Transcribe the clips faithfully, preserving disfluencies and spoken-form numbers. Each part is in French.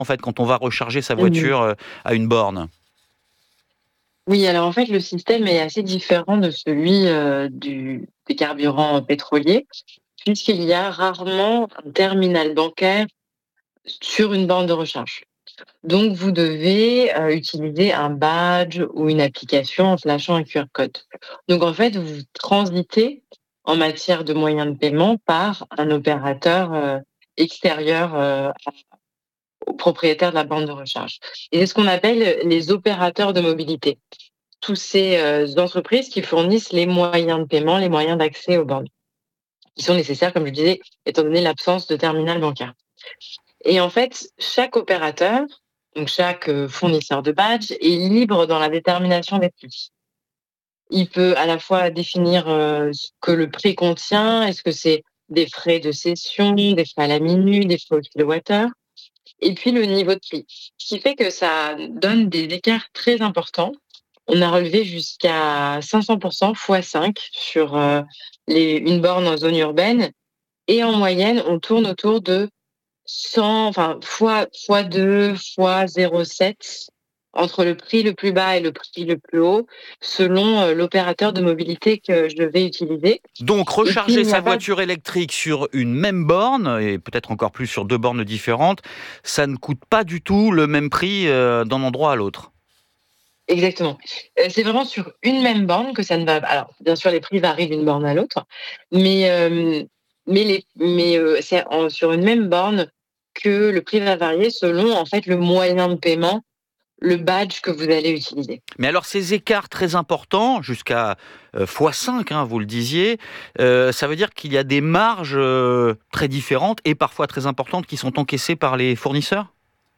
en fait, quand on va recharger sa Mmh. voiture euh, à une borne? Oui, alors en fait, le système est assez différent de celui, heu, du des carburants pétroliers, puisqu'il y a rarement un terminal bancaire sur une borne de recharge. Donc vous devez, heu, utiliser un badge ou une application en flashant un Q R code. Donc en fait, vous transitez en matière de moyens de paiement par un opérateur, heu, extérieur, heu, au propriétaire de la borne de recharge. Et c'est ce qu'on appelle les opérateurs de mobilité. Tous ces, heu, entreprises qui fournissent les moyens de paiement, les moyens d'accès aux bornes, qui sont nécessaires, comme je disais, étant donné l'absence de terminal bancaire. Et en fait, chaque opérateur, donc chaque, heu, fournisseur de badge est libre dans la détermination des prix. Il peut à la fois définir, heu, ce que le prix contient. Est-ce que c'est des frais de cession, des frais à la minute, des frais au kilowattheure? Et puis le niveau de prix. Ce qui fait que ça donne des écarts très importants. On a relevé jusqu'à cinq cents fois cinq sur, heu, les une borne en zone urbaine, et en moyenne, on tourne autour de cent, enfin fois fois deux, fois zéro virgule sept entre le prix le plus bas et le prix le plus haut, selon, heu, l'opérateur de mobilité que je vais utiliser. Donc Et puis recharger il n'y sa a pas voiture électrique sur une même borne, et peut-être encore plus sur deux bornes différentes, ça ne coûte pas du tout le même prix, heu, d'un endroit à l'autre? exactement. Heu, c'est vraiment sur une même borne que ça ne va, alors bien sûr les prix varient d'une borne à l'autre, mais hem, mais les mais heu, c'est en sur une même borne que le prix va varier selon en fait le moyen de paiement, le badge que vous allez utiliser. Mais alors ces écarts très importants, jusqu'à euh, fois cinq, hein, vous le disiez, euh, ça veut dire qu'il y a des marges euh, très différentes et parfois très importantes qui sont encaissées par les fournisseurs?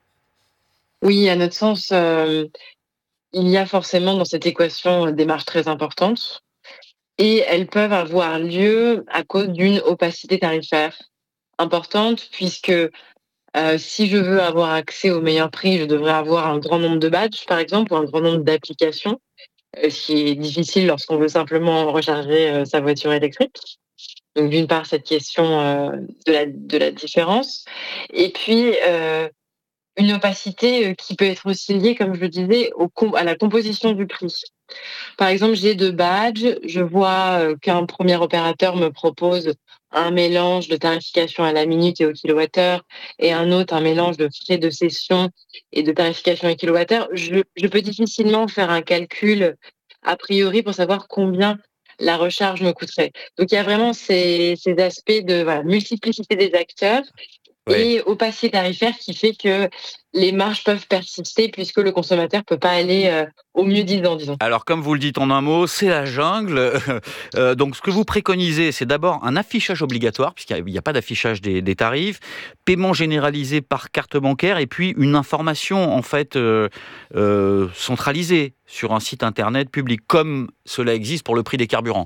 Oui, à notre sens, hem, il y a forcément dans cette équation des marges très importantes, et elles peuvent avoir lieu à cause d'une opacité tarifaire importante, puisque, heu, si je veux avoir accès au meilleur prix, je devrais avoir un grand nombre de badges, par exemple, ou un grand nombre d'applications, heu, ce qui est difficile lorsqu'on veut simplement recharger, heu, sa voiture électrique. Donc d'une part, cette question, heu, de la de la différence, et puis, heu, une opacité, heu, qui peut être aussi liée, comme je le disais, au com à la composition du prix. Par exemple, j'ai deux badges, je vois, heu, qu'un premier opérateur me propose un mélange de tarification à la minute et au kilowattheure, et un autre un mélange de frais de cession et de tarification à kilowattheure. Je je peux difficilement faire un calcul a priori pour savoir combien la recharge me coûterait. Donc il y a vraiment ces ces aspects de, voilà, multiplicité des acteurs Ouais. et opacité tarifaire qui fait que les marges peuvent persister puisque le consommateur peut pas aller, heu, au mieux-disant, disons. Alors, comme vous le dites en un mot, c'est la jungle. Euh, donc, ce que vous préconisez, c'est d'abord un affichage obligatoire, puisqu'il n'y a, a pas d'affichage des, des tarifs, paiement généralisé par carte bancaire, et puis une information en fait euh, euh, centralisée sur un site internet public, comme cela existe pour le prix des carburants.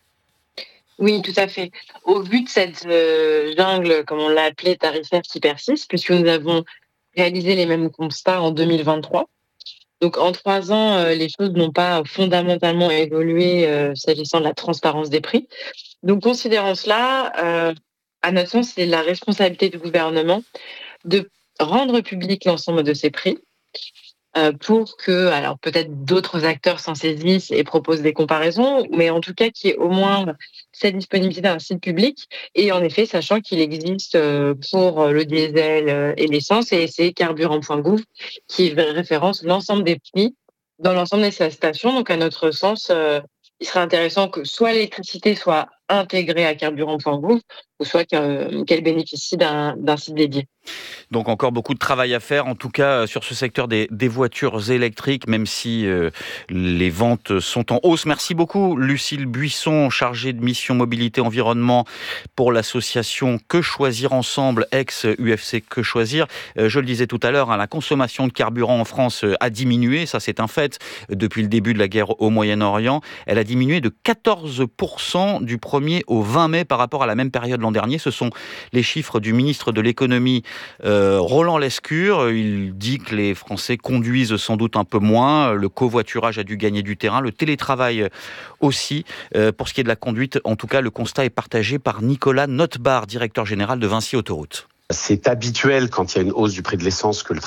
Oui, tout à fait. Au vu de cette, heu, jungle, comme on l'a appelée, tarifaire qui persiste, puisque nous avons réalisé les mêmes constats en deux mille vingt-trois. Donc en trois ans, heu, les choses n'ont pas fondamentalement évolué, heu, s'agissant de la transparence des prix. Donc considérant cela, heu, à notre sens, c'est la responsabilité du gouvernement de rendre public l'ensemble de ces prix, heu, pour que, alors peut-être d'autres acteurs s'en saisissent et proposent des comparaisons, mais en tout cas qu'il y ait au moins cette disponibilité d'un site public. Et en effet, sachant qu'il existe, heu, pour le diesel, heu, et l'essence, et c'est carburant point gouv qui référence l'ensemble des prix dans l'ensemble des stations. Donc à notre sens, heu, il serait intéressant que soit l'électricité soit intégrée à carburant point gouv, ou soit que qu'elle bénéficie d'un d'un site dédié. Donc encore beaucoup de travail à faire, en tout cas euh, sur ce secteur des, des voitures électriques, même si euh, les ventes sont en hausse. Merci beaucoup Lucille Buisson, chargée de mission mobilité environnement pour l'association Que Choisir Ensemble, ex-U F C Que Choisir. Euh, je le disais tout à l'heure, hein, la consommation de carburant en France euh, a diminué, ça c'est un fait, depuis le début de la guerre au Moyen-Orient. Elle a diminué de quatorze pour cent du premier au vingt mai par rapport à la même période l'an dernier. Ce sont les chiffres du ministre de l'économie Euh, Roland Lescure. Il dit que les Français conduisent sans doute un peu moins, le covoiturage a dû gagner du terrain, le télétravail aussi. Euh, pour ce qui est de la conduite, en tout cas, le constat est partagé par Nicolas Notebar, directeur général de Vinci Autoroute. C'est habituel quand il y a une hausse du prix de l'essence que le